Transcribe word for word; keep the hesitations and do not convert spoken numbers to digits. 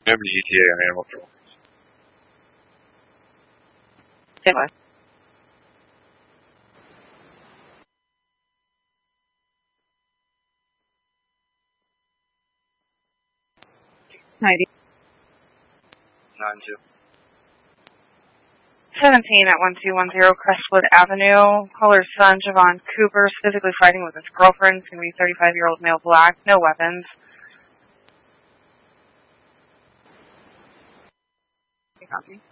Remember G T A on Animal Patrol. Say what? ninety. nine two. seventeen at one two one zero Crestwood Avenue. Caller's son, Javon Cooper, is physically fighting with his girlfriend. He's going to be thirty-five-year-old male black. No weapons. Copy.